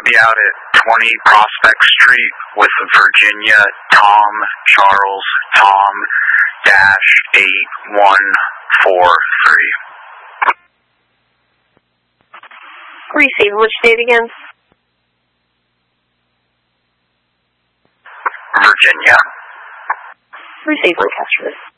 be out at 20 Prospect Street with Virginia Tom Charles Tom -8143. Receive. Which date again? Virginia. Receive Lancaster.